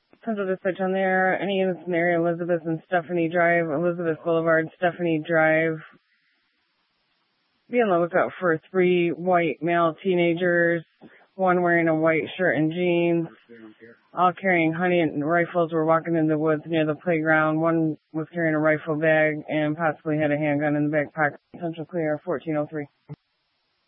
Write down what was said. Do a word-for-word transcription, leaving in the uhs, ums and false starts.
Central Dispatch on there. Any units in the area, Elizabeth and Stephanie Drive, Elizabeth Boulevard, Stephanie Drive. Be on the lookout for three white male teenagers, one wearing a white shirt and jeans, all carrying honey and rifles, were walking in the woods near the playground. One was carrying a rifle bag and possibly had a handgun in the back pocket. Central clear, fourteen oh three.